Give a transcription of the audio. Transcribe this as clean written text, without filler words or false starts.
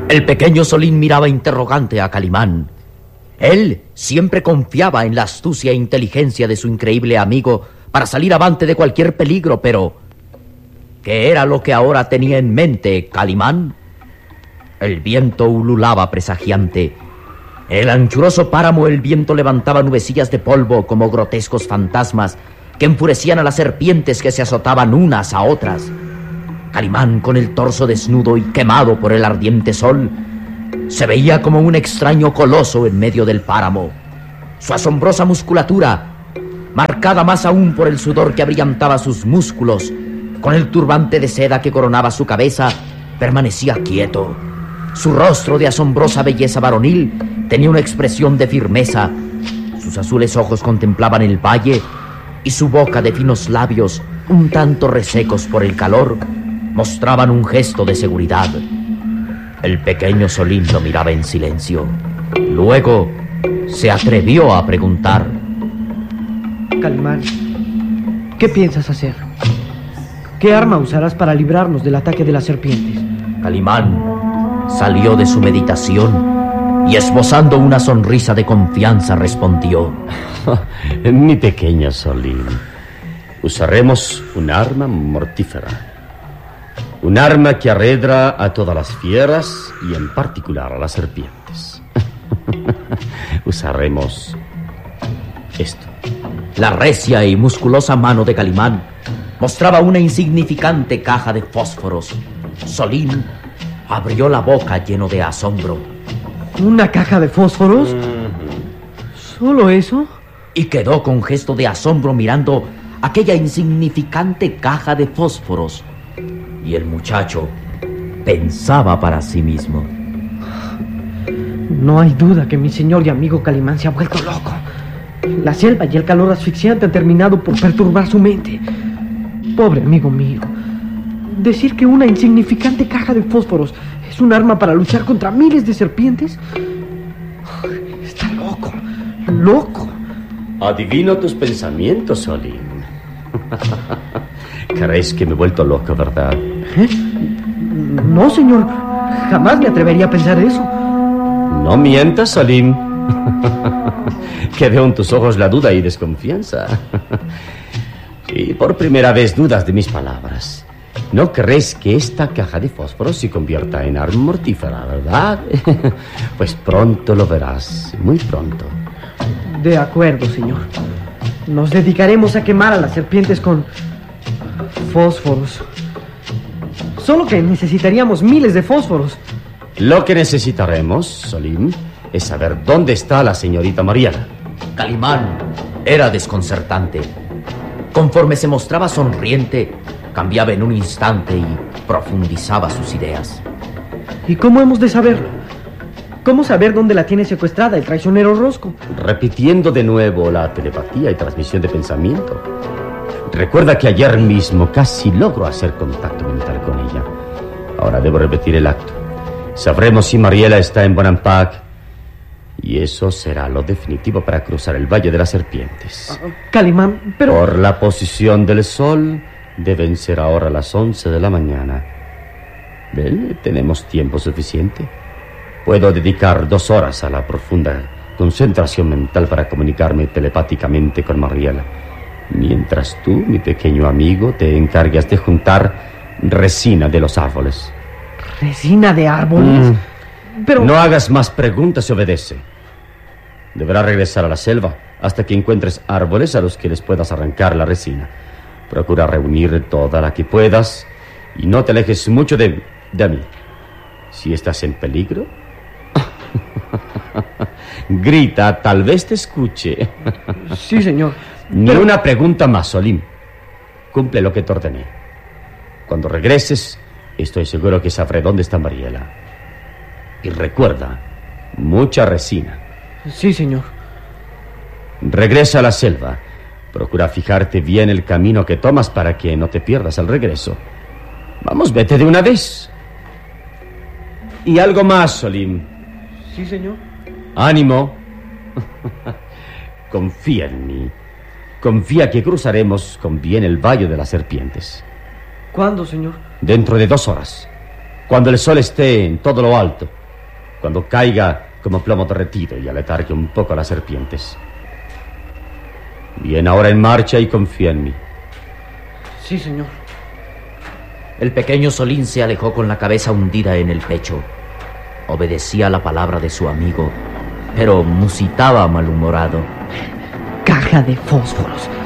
El pequeño Solín miraba interrogante a Calimán. Él siempre confiaba en la astucia e inteligencia de su increíble amigo para salir avante de cualquier peligro, pero ¿qué era lo que ahora tenía en mente Calimán? El viento ululaba presagiante. En el anchuroso páramo el viento levantaba nubecillas de polvo como grotescos fantasmas que enfurecían a las serpientes que se azotaban unas a otras. Calimán, con el torso desnudo y quemado por el ardiente sol, se veía como un extraño coloso en medio del páramo. Su asombrosa musculatura, marcada más aún por el sudor que abrillantaba sus músculos, con el turbante de seda que coronaba su cabeza, permanecía quieto. Su rostro de asombrosa belleza varonil tenía una expresión de firmeza. Sus azules ojos contemplaban el valle y su boca de finos labios, un tanto resecos por el calor, mostraban un gesto de seguridad. El pequeño Solín lo miraba en silencio. Luego se atrevió a preguntar: Calimán, ¿qué piensas hacer? ¿Qué arma usarás para librarnos del ataque de las serpientes? Calimán salió de su meditación y, esbozando una sonrisa de confianza, respondió: Mi pequeño Solín, usaremos un arma mortífera. Un arma que arredra a todas las fieras y en particular a las serpientes. Usaremos esto. La recia y musculosa mano de Calimán mostraba una insignificante caja de fósforos. Solín abrió la boca lleno de asombro. ¿Una caja de fósforos? ¿Solo eso? Y quedó con gesto de asombro mirando aquella insignificante caja de fósforos. Y el muchacho pensaba para sí mismo: no hay duda que mi señor y amigo Calimán se ha vuelto loco. La selva y el calor asfixiante han terminado por perturbar su mente. Pobre amigo mío. Decir que una insignificante caja de fósforos es un arma para luchar contra miles de serpientes. Está loco. Loco. Adivino tus pensamientos, Solín. Crees que me he vuelto loco, ¿verdad? ¿Eh? No, señor. Jamás me atrevería a pensar eso. No mientas, Solín. Que veo en tus ojos la duda y desconfianza. Y por primera vez dudas de mis palabras. ¿No crees que esta caja de fósforo se convierta en arma mortífera, verdad? Pues pronto lo verás, muy pronto. De acuerdo, señor. Nos dedicaremos a quemar a las serpientes con fósforos. Solo que necesitaríamos miles de fósforos. Lo que necesitaremos, Solín, es saber dónde está la señorita Mariela. Calimán era desconcertante. Conforme se mostraba sonriente, cambiaba en un instante y profundizaba sus ideas. ¿Y cómo hemos de saberlo? ¿Cómo saber dónde la tiene secuestrada el traicionero Rosco? Repitiendo de nuevo la telepatía y transmisión de pensamiento. Recuerda que ayer mismo casi logro hacer contacto mental con ella. Ahora debo repetir el acto. Sabremos si Mariela está en Bonampak, y eso será lo definitivo para cruzar el Valle de las Serpientes. Calimán, pero... Por la posición del sol, deben ser ahora las 11 de la mañana. ¿Ven? Tenemos tiempo suficiente. Puedo dedicar 2 horas a la profunda concentración mental para comunicarme telepáticamente con Mariela, mientras tú, mi pequeño amigo, te encargas de juntar resina de los árboles. ¿Resina de árboles? Pero... No hagas más preguntas y obedece. Deberás regresar a la selva hasta que encuentres árboles a los que les puedas arrancar la resina. Procura reunir toda la que puedas y no te alejes mucho de mí. Si estás en peligro, grita, tal vez te escuche. Sí, señor. Ni una pregunta más, Solín. Cumple lo que te ordené. Cuando regreses, estoy seguro que sabré dónde está Mariela. Y recuerda, mucha resina. Sí, señor. Regresa a la selva. Procura fijarte bien el camino que tomas para que no te pierdas al regreso. Vamos, vete de una vez. Y algo más, Solín. Sí, señor. Ánimo. Confía en mí. Confía que cruzaremos con bien el Valle de las Serpientes. ¿Cuándo, señor? Dentro de 2 horas. Cuando el sol esté en todo lo alto, cuando caiga como plomo derretido y aletargue un poco a las serpientes. Bien, ahora en marcha y confía en mí. Sí, señor. El pequeño Solín se alejó con la cabeza hundida en el pecho. Obedecía la palabra de su amigo, pero musitaba malhumorado. Caja de fósforos.